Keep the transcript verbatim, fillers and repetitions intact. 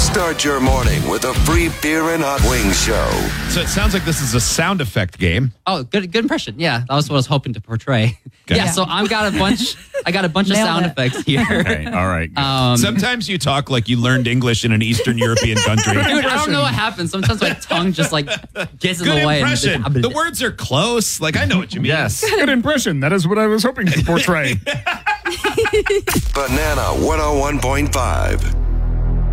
Start your morning with a free beer and hot wings show. So it sounds like this is a sound effect game. Oh, good good impression. Yeah, that was what I was hoping to portray. Okay. Yeah, so I've got a bunch I got a bunch of Nailed sound it. effects here. Okay, all right. Um, Sometimes you talk like you learned English in an Eastern European country. Dude, I don't know what happens. Sometimes my tongue just like gets in Good the way. impression. And The words are close. Like, I know what you mean. Yes. Good impression. That is what I was hoping to portray. Banana one oh one point five.